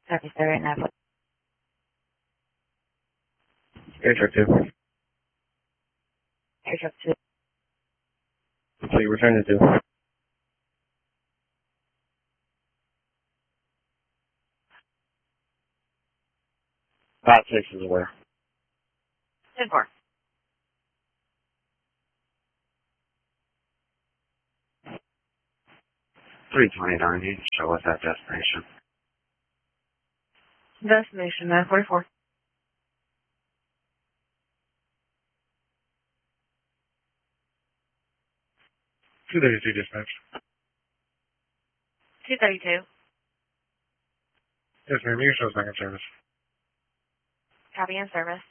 Service there right now. Air truck 2. Air truck 2. Complete, return to 2. 5-6 is aware. 10-4. 329, you can show us that destination. Destination 944. 232 dispatch. 232. Yes, ma'am, you can show second service. Copy and service.